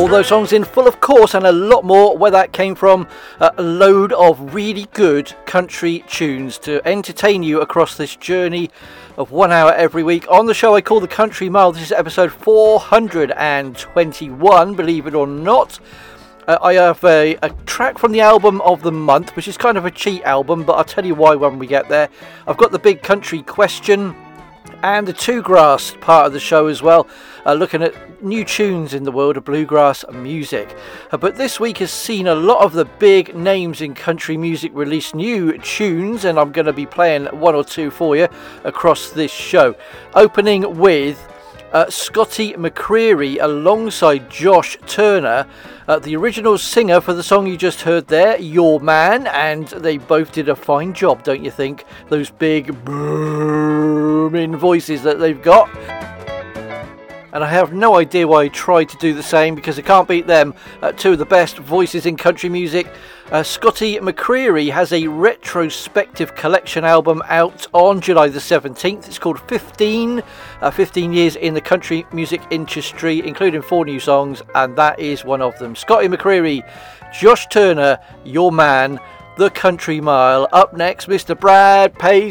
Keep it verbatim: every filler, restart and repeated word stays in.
All those songs in full, of course, and a lot more where that came from. Uh, a load of really good country tunes to entertain you across this journey of one hour every week. On the show I call the Country Mile. This is episode four hundred twenty-one, believe it or not. Uh, I have a, a track from the album of the month, which is kind of a cheat album, but I'll tell you why when we get there. I've got the big country question and the two-grass part of the show as well, uh, looking at new tunes in the world of bluegrass music. Uh, but this week has seen a lot of the big names in country music release new tunes, and I'm going to be playing one or two for you across this show. Opening with Uh, Scotty McCreery alongside Josh Turner, uh, the original singer for the song you just heard there, Your Man, and they both did a fine job, don't you think? Those big booming voices that they've got. And I have no idea why I tried to do the same, because I can't beat them. Uh, two of the best voices in country music. Uh, Scotty McCreery has a retrospective collection album out on July the seventeenth. It's called fifteen, uh, fifteen years in the country music industry, including four new songs, and that is one of them. Scotty McCreery, Josh Turner, Your Man, The Country Mile. Up next, Mister Brad Paisley.